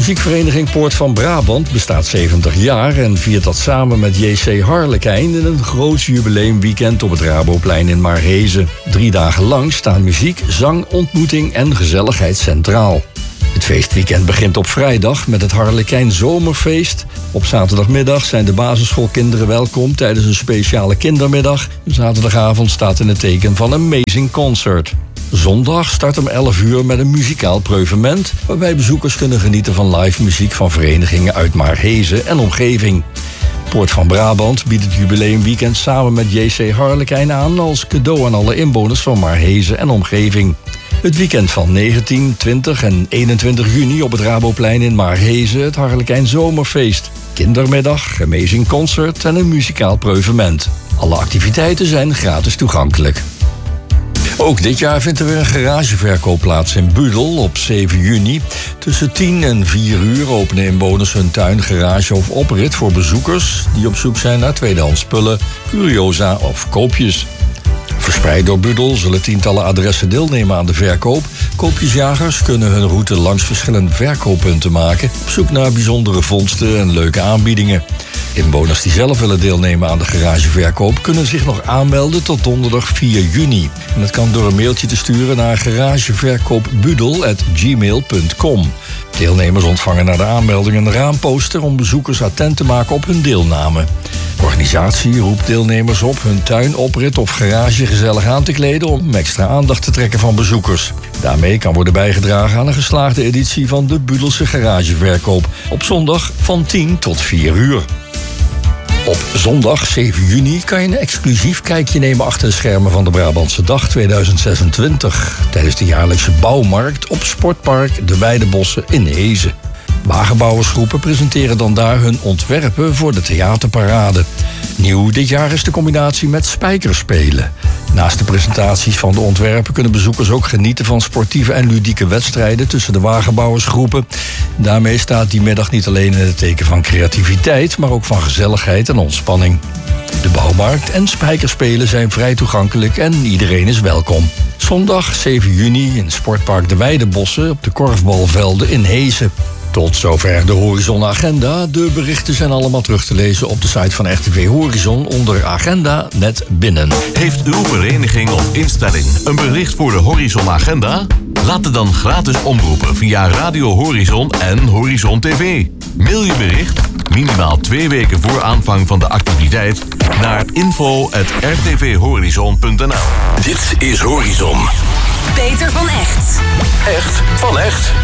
Muziekvereniging Poort van Brabant bestaat 70 jaar en viert dat samen met JC Harlekijn in een groot jubileumweekend op het Raboplein in Maarhezen. 3 dagen lang staan muziek, zang, ontmoeting en gezelligheid centraal. Het feestweekend begint op vrijdag met het Harlekijn Zomerfeest. Op zaterdagmiddag zijn de basisschoolkinderen welkom tijdens een speciale kindermiddag. Zaterdagavond staat in het teken van Amazing Concert. Zondag start om 11 uur met een muzikaal preuvement, waarbij bezoekers kunnen genieten van live muziek van verenigingen uit Maarhezen en omgeving. Poort van Brabant biedt het jubileumweekend samen met JC Harlekijn aan als cadeau aan alle inwoners van Maarhezen en omgeving. Het weekend van 19, 20 en 21 juni op het Raboplein in Maarhezen het Harlekijn Zomerfeest. Kindermiddag, Amazing Concert en een muzikaal preuvement. Alle activiteiten zijn gratis toegankelijk. Ook dit jaar vindt er weer een garageverkoop plaats in Budel op 7 juni. Tussen 10 en 4 uur openen inwoners hun tuin, garage of oprit voor bezoekers die op zoek zijn naar tweedehands spullen, curiosa of koopjes. Verspreid door Budel zullen tientallen adressen deelnemen aan de verkoop. Koopjesjagers kunnen hun route langs verschillende verkooppunten maken, op zoek naar bijzondere vondsten en leuke aanbiedingen. Inwoners die zelf willen deelnemen aan de garageverkoop kunnen zich nog aanmelden tot donderdag 4 juni. En dat kan door een mailtje te sturen naar garageverkoopbudel@gmail.com. Deelnemers ontvangen na de aanmelding een raamposter om bezoekers attent te maken op hun deelname. De organisatie roept deelnemers op hun tuin, oprit of garage gezellig aan te kleden om extra aandacht te trekken van bezoekers. Daarmee kan worden bijgedragen aan een geslaagde editie van de Budelse garageverkoop op zondag van 10 tot 4 uur. Op zondag 7 juni kan je een exclusief kijkje nemen achter de schermen van de Brabantse Dag 2026... tijdens de jaarlijkse bouwmarkt op Sportpark De Weidebossen in Hezen. Wagenbouwersgroepen presenteren dan daar hun ontwerpen voor de theaterparade. Nieuw dit jaar is de combinatie met spijkerspelen. Naast de presentaties van de ontwerpen kunnen bezoekers ook genieten van sportieve en ludieke wedstrijden tussen de wagenbouwersgroepen. Daarmee staat die middag niet alleen in het teken van creativiteit, maar ook van gezelligheid en ontspanning. De bouwmarkt en spijkerspelen zijn vrij toegankelijk en iedereen is welkom. Zondag 7 juni in Sportpark De Weidebossen op de korfbalvelden in Hezen. Tot zover de Horizon Agenda. De berichten zijn allemaal terug te lezen op de site van RTV Horizon onder Agenda net binnen. Heeft uw vereniging of instelling een bericht voor de Horizon Agenda? Laat het dan gratis omroepen via Radio Horizon en Horizon TV. Mail je bericht, minimaal 2 weken voor aanvang van de activiteit, naar info@rtvhorizon.nl. Dit is Horizon. Peter van Echt. Echt van echt.